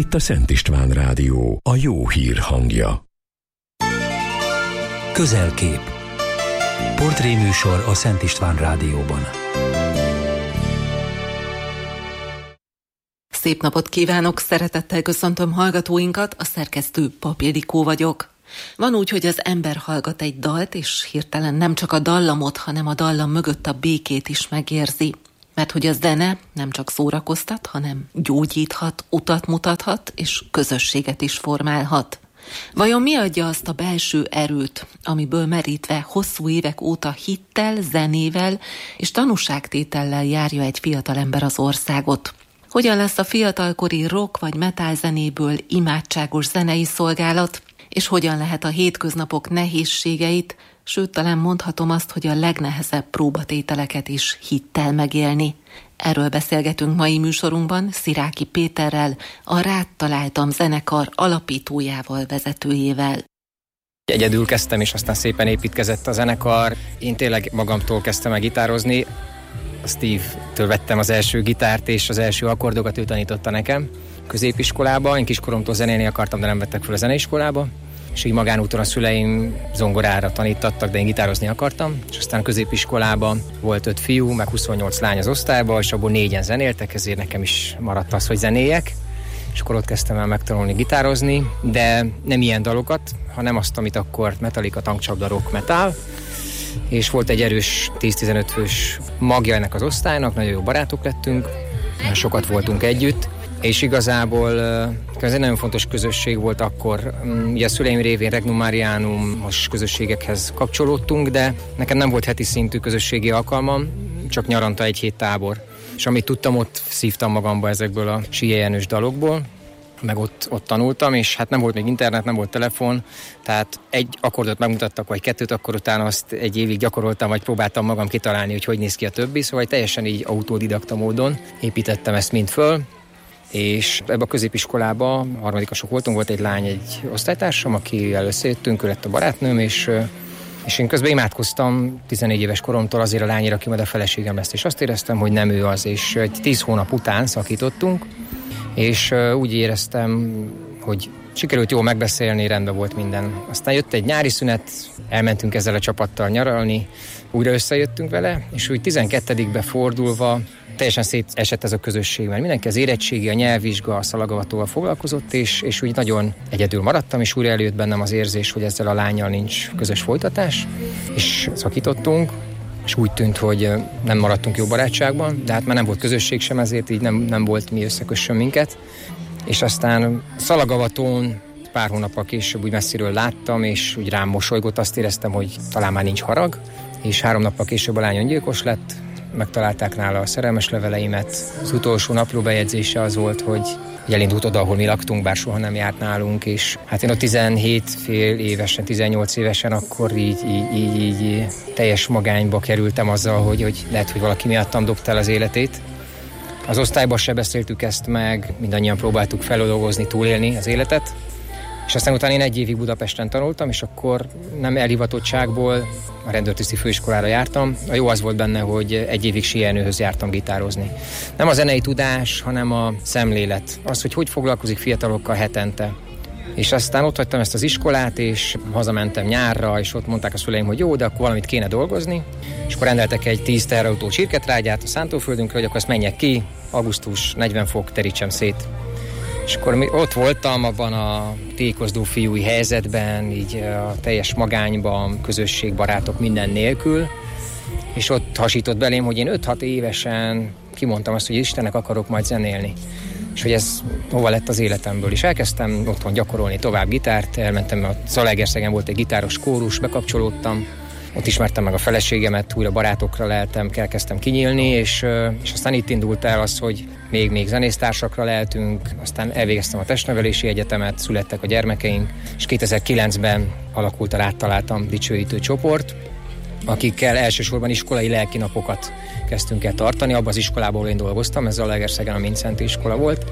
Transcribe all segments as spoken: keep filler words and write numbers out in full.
Itt a Szent István Rádió, a jó hír hangja. Közelkép. Portréműsor a Szent István Rádióban. Szép napot kívánok, szeretettel köszöntöm hallgatóinkat, a szerkesztő Pap Ildikó vagyok. Van úgy, hogy az ember hallgat egy dalt, és hirtelen nem csak a dallamot, hanem a dallam mögött a békét is megérzi. Mert hogy a zene nem csak szórakoztat, hanem gyógyíthat, utat mutathat, és közösséget is formálhat. Vajon mi adja azt a belső erőt, amiből merítve hosszú évek óta hittel, zenével és tanúságtétellel járja egy fiatalember az országot? Hogyan lesz a fiatalkori rock vagy metal zenéből imádságos zenei szolgálat, és hogyan lehet a hétköznapok nehézségeit, sőt, talán mondhatom azt, hogy a legnehezebb próbatételeket is hittel megélni. Erről beszélgetünk mai műsorunkban Sziráki Péterrel, a Rád találtam zenekar alapítójával, vezetőjével. Egyedül kezdtem, és aztán szépen építkezett a zenekar. Én tényleg magamtól kezdtem el gitározni. A Steve-től vettem az első gitárt, és az első akkordokat ő tanította nekem középiskolába. Én kiskoromtól zenélni akartam, de nem vettek fel a zeneiskolába. És így magánúton a szüleim zongorára tanítattak, de én gitározni akartam. És aztán a középiskolában volt öt fiú, meg huszonnyolc lány az osztályban, és abból négyen zenéltek, ezért nekem is maradt az, hogy zenéljek. És akkor ott kezdtem el megtanulni gitározni, de nem ilyen dalokat, hanem azt, amit akkor Metallica, tankcsapda, rock, metal. És volt egy erős tíz-tizenöt fős magja ennek az osztálynak, nagyon jó barátok lettünk, sokat voltunk együtt, és igazából ez egy nagyon fontos közösség volt akkor. Ugye a szüleim révén Regnum Marianum-os közösségekhez kapcsolódtunk, de nekem nem volt heti szintű közösségi alkalmam, csak nyaranta egy hét tábor. És amit tudtam, ott szívtam magamba ezekből a síeljenős dalokból, meg ott, ott tanultam, és hát nem volt még internet, nem volt telefon, tehát egy akkordot megmutattak, vagy kettőt, akkor utána azt egy évig gyakoroltam, vagy próbáltam magam kitalálni, hogy hogy néz ki a többi, szóval teljesen így autodidakta módon építettem ezt mind föl, és ebbe a középiskolába, harmadikasok voltunk, volt egy lány, egy osztálytársam, akivel összejöttünk, ő lett a barátnőm, és, és én közben imádkoztam tizenégy éves koromtól azért a lányra, aki majd a feleségem lesz, és azt éreztem, hogy nem ő az, és egy tíz hónap után szakítottunk, és úgy éreztem, hogy sikerült jól megbeszélni, rendben volt minden. Aztán jött egy nyári szünet, elmentünk ezzel a csapattal nyaralni, újra összejöttünk vele, és úgy tizenkettedikbe fordulva teljesen szétesett ez a közösség, mert mindenki az érettségi, a nyelvvizsga, a szalagavatóval foglalkozott, és, és úgy nagyon egyedül maradtam, és újra előtt bennem az érzés, hogy ezzel a lánnyal nincs közös folytatás, és szakítottunk, és úgy tűnt, hogy nem maradtunk jó barátságban, de hát már nem volt közösség sem, ezért így nem, nem volt mi összekössön minket. És aztán szalagavatón pár hónappal később úgy messziről láttam, és úgy rám mosolygott, azt éreztem, hogy talán már nincs harag, és három nappal később a lány öngyilkos lett, megtalálták nála a szerelmes leveleimet. Az utolsó naplóbejegyzése az volt, hogy elindult oda, ahol mi laktunk, bár soha nem járt nálunk, és hát én a tizenhét fél évesen, tizennyolc évesen akkor így, így, így, így teljes magányba kerültem azzal, hogy, hogy lehet, hogy valaki miattam dobta el az életét. Az osztályban se beszéltük ezt meg, mindannyian próbáltuk feldolgozni, túlélni az életet, és aztán utána én egy évig Budapesten tanultam, és akkor nem elhivatottságból a rendőrtiszti főiskolára jártam. A jó az volt benne, hogy egy évig síelnőhöz jártam gitározni. Nem a zenei tudás, hanem a szemlélet. Az, hogy hogy foglalkozik fiatalokkal hetente. És aztán ott hagytam ezt az iskolát, és hazamentem nyárra, és ott mondták a szüleim, hogy jó, de akkor valamit kéne dolgozni. És akkor rendeltek egy tíz teherautó csirketrágyát a szántóföldünkre, hogy akkor azt menjek ki, augusztus, negyven fok, terítsem szét. És akkor ott voltam abban a tékozdó fiúi helyzetben, így a teljes magányban, közösség, barátok minden nélkül, és ott hasított belém, hogy én öt-hat évesen kimondtam azt, hogy Istennek akarok majd zenélni. És hogy ez hova lett az életemből. És elkezdtem otthon gyakorolni tovább gitárt, elmentem, a Zalaegerszegen volt egy gitáros kórus, bekapcsolódtam, ott ismertem meg a feleségemet, újra barátokra leltem, elkezdtem kinyílni, és, és aztán itt indult el az, hogy még-még zenésztársakra lehetünk, aztán elvégeztem a testnevelési egyetemet, születtek a gyermekeink, és kétezer-kilencben alakult a Rád találtam dicsőítő csoport, akikkel elsősorban iskolai lelkinapokat kezdtünk el tartani. Abban az iskolában, ahol én dolgoztam, ez Zalaegerszegen a Mindszenty iskola volt,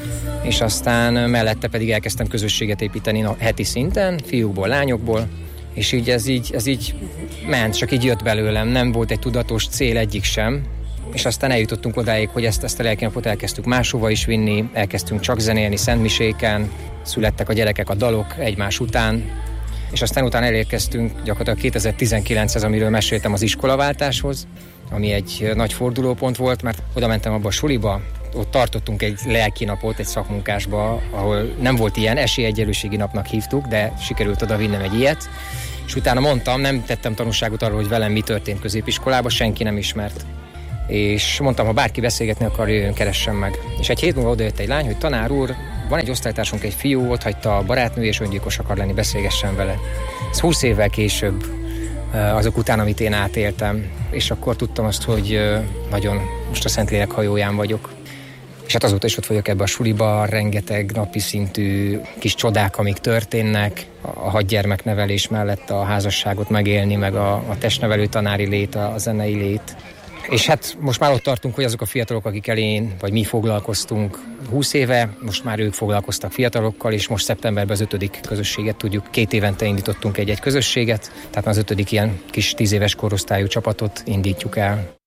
és aztán mellette pedig elkezdtem közösséget építeni a heti szinten, fiúkból, lányokból, és így ez így, ez így ment, csak így jött belőlem, nem volt egy tudatos cél egyik sem, és aztán eljutottunk odáig, hogy ezt, ezt a lelkinapot elkezdtük máshova is vinni, elkezdtünk csak zenélni szentmiséken, születtek a gyerekek a dalok egymás után, és aztán utána elérkeztünk gyakorlatilag kétezer-tizenkilenchez, amiről meséltem, az iskolaváltáshoz, ami egy nagy fordulópont volt, mert oda mentem abba a suliba, ott tartottunk egy lelkinapot egy szakmunkásba, ahol nem volt ilyen, esélyegyenlőségi napnak hívtuk, de sikerült oda vinnem egy ilyet, és utána mondtam, nem tettem tanúságot arról, hogy velem mi történt középiskolában, senki nem ismert. És mondtam, ha bárki beszélgetni akar, jöjjön, keressen meg. És egy hét múlva odajött egy lány, hogy tanár úr, van egy osztálytársunk, egy fiú, ott hagyta a barátnő, és öngyilkos akar lenni, beszélgessen vele. Ez húsz évvel később, azok után, amit én átéltem, és akkor tudtam azt, hogy nagyon most a Szentlélek hajóján vagyok. És hát azóta is ott vagyok ebbe a suliba, rengeteg napi szintű kis csodák, amik történnek, a hadgyermeknevelés mellett a házasságot megélni, meg a, a testnevelő tanári lét, a, a zenei lét. És hát most már ott tartunk, hogy azok a fiatalok, akik elén, vagy mi foglalkoztunk húsz éve, most már ők foglalkoztak fiatalokkal, és most szeptemberben az ötödik közösséget tudjuk. Két évente indítottunk egy-egy közösséget, tehát az ötödik ilyen kis tíz éves korosztályú csapatot indítjuk el.